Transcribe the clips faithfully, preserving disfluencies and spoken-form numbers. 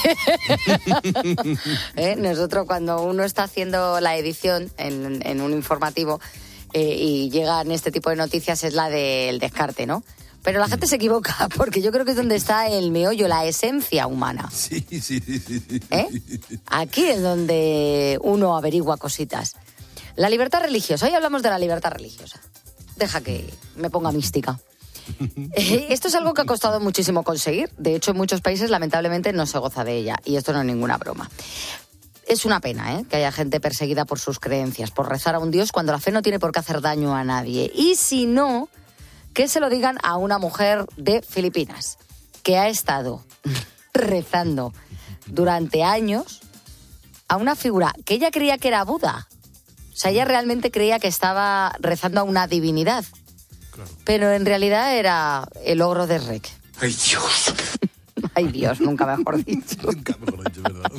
¿Eh? Nosotros cuando uno está haciendo la edición en, en un informativo eh, y llegan este tipo de noticias es la del descarte, ¿no? Pero la gente se equivoca, porque yo creo que es donde está el meollo, la esencia humana. Sí, sí, sí, sí, sí. ¿Eh? Aquí es donde uno averigua cositas. La libertad religiosa. Hoy hablamos de la libertad religiosa. Deja que me ponga mística. Eh, esto es algo que ha costado muchísimo conseguir. De hecho, en muchos países, lamentablemente, no se goza de ella. Y esto no es ninguna broma. Es una pena, ¿eh?, que haya gente perseguida por sus creencias, por rezar a un Dios cuando la fe no tiene por qué hacer daño a nadie. Y si no, que se lo digan a una mujer de Filipinas que ha estado rezando durante años a una figura que ella creía que era Buda. O sea, ella realmente creía que estaba rezando a una divinidad. Claro. Pero en realidad era el ogro de Rec. ¡Ay, Dios! ¡Ay, Dios! Nunca mejor dicho. Nunca mejor dicho, ¿verdad?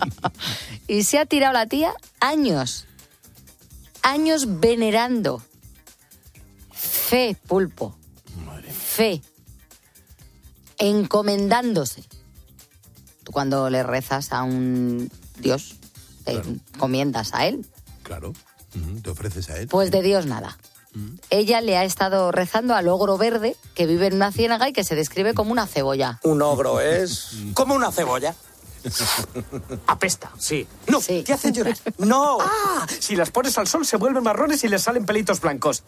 Y se ha tirado la tía años. Años venerando. Fe, Pulpo. Madre. Fe. Encomendándose. Tú cuando le rezas a un Dios, te claro. encomiendas a él. Claro. Uh-huh. Te ofreces a él. Pues de Dios nada. Uh-huh. Ella le ha estado rezando al ogro verde que vive en una ciénaga y que se describe como una cebolla. Un ogro es como una cebolla. Apesta, sí. No, sí. Te hacen llorar. No. Ah, si las pones al sol se vuelven marrones y les salen pelitos blancos.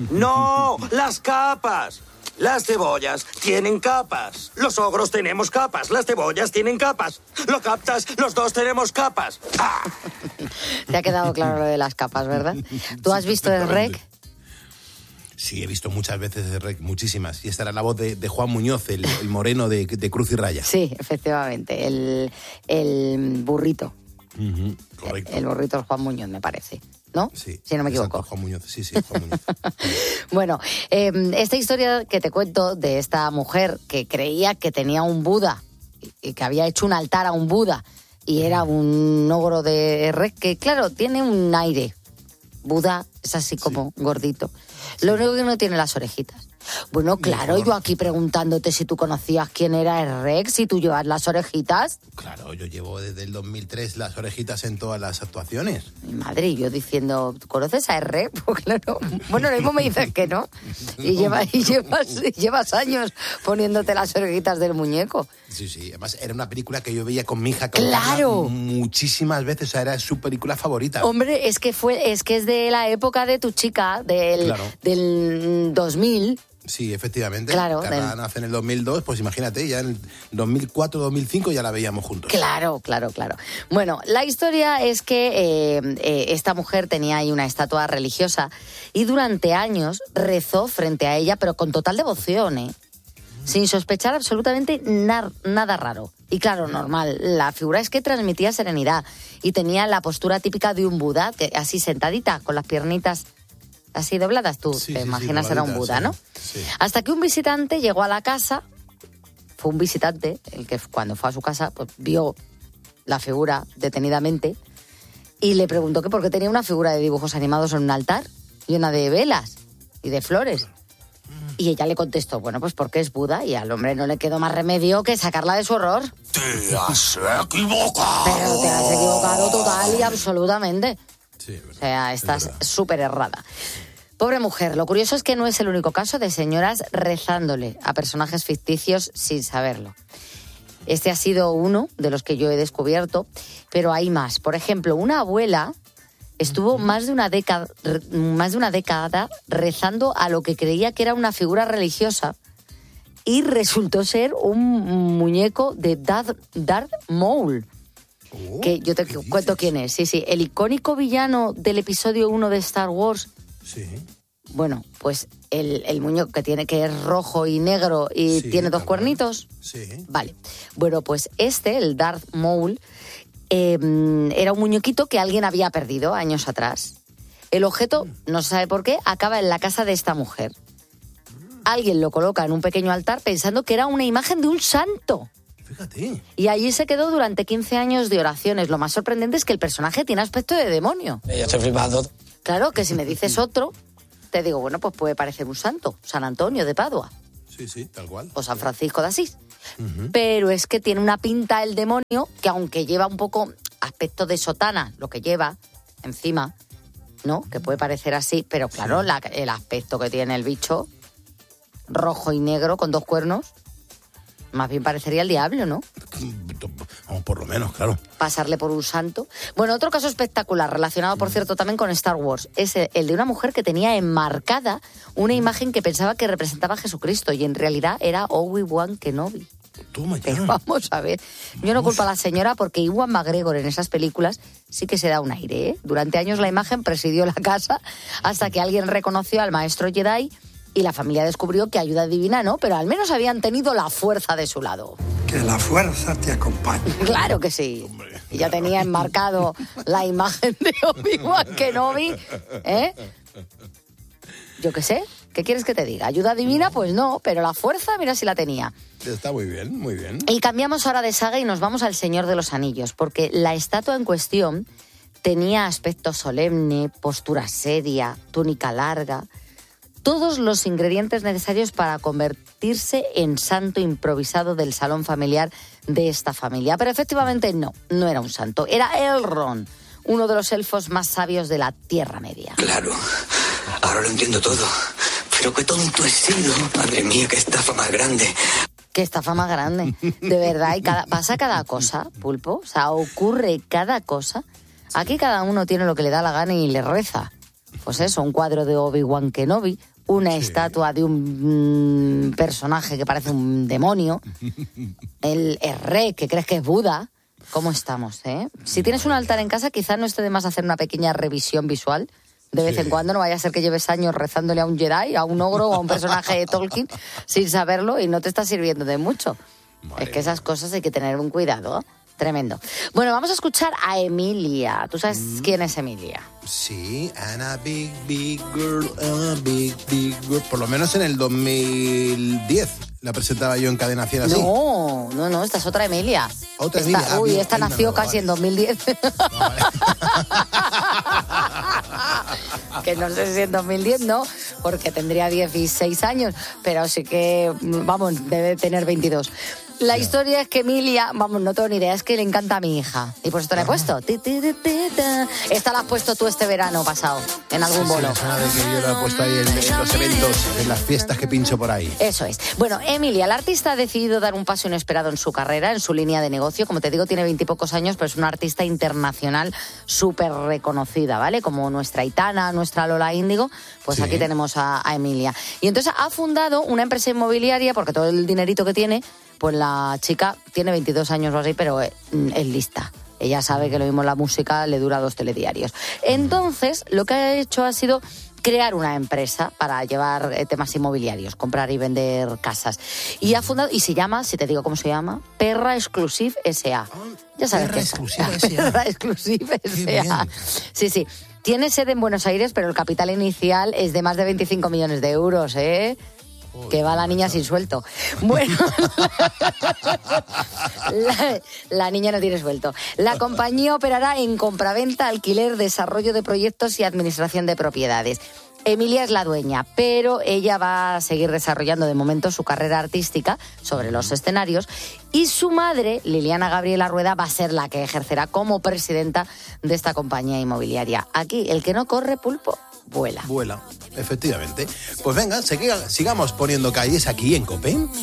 No, las capas. Las cebollas tienen capas. Los ogros tenemos capas. Las cebollas tienen capas. ¿Lo captas? Los dos tenemos capas. ¡Ah! Te ha quedado claro lo de las capas, ¿verdad? ¿Tú has visto el Rec? Sí, he visto muchas veces el Rec, muchísimas. Y esta era la voz de, de Juan Muñoz, el, el moreno de, de Cruz y Raya. Sí, efectivamente, el, el burrito. Uh-huh, correcto. El, el burrito es Juan Muñoz, me parece. ¿No? Sí. Si no me equivoco. Exacto, Juan Muñoz, sí, sí, Juan Muñoz. Bueno, eh, esta historia que te cuento de esta mujer que creía que tenía un Buda y que había hecho un altar a un Buda y era un ogro de Rec, que claro, tiene un aire. Buda es así como sí. gordito. Sí. Lo único que no tiene las orejitas. Bueno, claro, Mejor. yo aquí preguntándote si tú conocías quién era el Rec, si tú llevas las orejitas. Claro, yo llevo desde el dos mil tres las orejitas en todas las actuaciones. Mi madre, y yo diciendo, ¿tú conoces a Rec? Pues claro, bueno, lo mismo me dices que no. Y, lleva, y, llevas, y llevas años poniéndote las orejitas del muñeco. Sí, sí, además era una película que yo veía con mi hija. ¡Claro! Muchísimas veces, o sea, era su película favorita. Hombre, es que fue, es que es de la época de tu chica, del, claro. del dos mil. Sí, efectivamente. Claro. Carla nace en el dos mil dos, pues imagínate, ya en dos mil cuatro, dos mil cinco ya la veíamos juntos. Claro, claro, claro. Bueno, la historia es que eh, eh, esta mujer tenía ahí una estatua religiosa y durante años rezó frente a ella, pero con total devoción, ¿eh? Mm. Sin sospechar absolutamente na- nada raro. Y claro, normal, la figura es que transmitía serenidad y tenía la postura típica de un Buda, que así sentadita, con las piernitas así dobladas, tú sí, te sí, imaginas sí, era un Buda, sí, ¿no? Sí. Hasta que un visitante llegó a la casa, fue un visitante, el que cuando fue a su casa, pues vio la figura detenidamente y le preguntó que por qué tenía una figura de dibujos animados en un altar llena de velas y de flores. Y ella le contestó, bueno, pues porque es Buda, y al hombre no le quedó más remedio que sacarla de su horror. ¡Te has equivocado! Pero te has equivocado total y absolutamente. Sí, es verdad, o sea, estás es súper errada. Pobre mujer, lo curioso es que no es el único caso de señoras rezándole a personajes ficticios sin saberlo. Este ha sido uno de los que yo he descubierto, pero hay más. Por ejemplo, una abuela estuvo más de una década, más de una década rezando a lo que creía que era una figura religiosa y resultó ser un muñeco de Darth, Darth Maul. Oh, que yo te cuento quién es. Sí, sí, el icónico villano del episodio uno de Star Wars. Sí. Bueno, pues el, el muñeco que tiene que es rojo y negro y sí, tiene dos cuernitos. Sí. Vale. Bueno, pues este, el Darth Maul, eh, era un muñequito que alguien había perdido años atrás. El objeto, no se sabe por qué, acaba en la casa de esta mujer. Alguien lo coloca en un pequeño altar pensando que era una imagen de un santo. Fíjate. Y allí se quedó durante quince años de oraciones. Lo más sorprendente es que el personaje tiene aspecto de demonio. Ya estoy flipando. Claro, que si me dices otro, te digo, bueno, pues puede parecer un santo. San Antonio de Padua. Sí, sí, tal cual. O San Francisco de Asís. Uh-huh. Pero es que tiene una pinta el demonio que, aunque lleva un poco aspecto de sotana, lo que lleva encima, ¿no? Que puede parecer así, pero claro, sí. la, el aspecto que tiene el bicho, rojo y negro con dos cuernos, más bien parecería el diablo, ¿no? Vamos, por lo menos, claro. Pasarle por un santo. Bueno, otro caso espectacular, relacionado, por cierto, también con Star Wars, es el de una mujer que tenía enmarcada una imagen que pensaba que representaba a Jesucristo y en realidad era Obi-Wan Kenobi. Toma ya. Pero vamos a ver, yo no culpo a la señora porque Ewan McGregor en esas películas sí que se da un aire, ¿eh? Durante años la imagen presidió la casa hasta que alguien reconoció al maestro Jedi y la familia descubrió que ayuda divina no, pero al menos habían tenido la fuerza de su lado. Que la fuerza te acompañe. Claro que sí. Hombre, y ya tenía enmarcado la imagen de Obi-Wan Kenobi, ¿eh? Yo qué sé, ¿qué quieres que te diga? ¿Ayuda divina? Pues no, pero la fuerza, mira si la tenía. Está muy bien, muy bien. Y cambiamos ahora de saga y nos vamos al Señor de los Anillos, porque la estatua en cuestión tenía aspecto solemne, postura seria, túnica larga, todos los ingredientes necesarios para convertirse en santo improvisado del salón familiar de esta familia. Pero efectivamente no, no era un santo, era Elrond, uno de los elfos más sabios de la Tierra Media. Claro, ahora lo entiendo todo. Pero qué tonto he sido. Madre mía, qué estafa más grande. Qué estafa más grande, de verdad. Y cada, pasa cada cosa, Pulpo. O sea, ocurre cada cosa. Aquí cada uno tiene lo que le da la gana y le reza. Pues eso, un cuadro de Obi-Wan Kenobi, una sí. estatua de un mm, personaje que parece un demonio, el, el rey que crees que es Buda. ¿Cómo estamos, eh? Si tienes un altar en casa, quizás no esté de más hacer una pequeña revisión visual. De vez sí. en cuando, no vaya a ser que lleves años rezándole a un Jedi, a un ogro o a un personaje de Tolkien sin saberlo y no te está sirviendo de mucho. Madre es que esas cosas hay que tener un cuidado tremendo. Bueno, vamos a escuchar a Emilia. ¿Tú sabes mm. quién es Emilia? Sí, Anna Big Big Girl, Anna Big Big Girl. Por lo menos en el dos mil diez la presentaba yo en Cadena cien así. No, no, no, esta es otra Emilia. Otra esta, Emilia. Uy, ah, esta nació no, no, casi vale. en dos mil diez. No, vale. Que no sé si en dos mil diez no, porque tendría dieciséis años, pero sí que, vamos, debe tener veintidós. La yeah. historia es que Emilia, vamos, no tengo ni idea, es que le encanta a mi hija. Y por esto la he puesto. Esta la has puesto tú este verano pasado, en algún sí, bolo. Sí, me suena de que yo la he puesto ahí en, en los eventos, en las fiestas que pincho por ahí. Eso es. Bueno, Emilia, la artista ha decidido dar un paso inesperado en su carrera, en su línea de negocio. Como te digo, tiene veintipocos años, pero es una artista internacional súper reconocida, ¿vale? Como nuestra Aitana, nuestra Lola Índigo, pues sí. aquí tenemos a, a Emilia. Y entonces ha fundado una empresa inmobiliaria, porque todo el dinerito que tiene, pues la chica tiene veintidós años o así, pero es lista. Ella sabe que lo mismo la música le dura dos telediarios. Entonces, lo que ha hecho ha sido crear una empresa para llevar eh, temas inmobiliarios, comprar y vender casas. Y ha fundado, y se llama, si te digo cómo se llama, Perra Exclusive S A. Ya sabes Perra qué Exclusive es. Perra Exclusive S A. Sí, sí. Tiene sede en Buenos Aires, pero el capital inicial es de más de veinticinco millones de euros, ¿eh? Que va la niña sin suelto. Bueno, la, la niña no tiene suelto. La compañía operará en compraventa, alquiler, desarrollo de proyectos y administración de propiedades. Emilia es la dueña, pero ella va a seguir desarrollando de momento su carrera artística sobre los escenarios y su madre, Liliana Gabriela Rueda, va a ser la que ejercerá como presidenta de esta compañía inmobiliaria. Aquí, el que no corre, Pulpo, vuela. Vuela, efectivamente. Pues venga, sigamos poniendo calles aquí en COPE.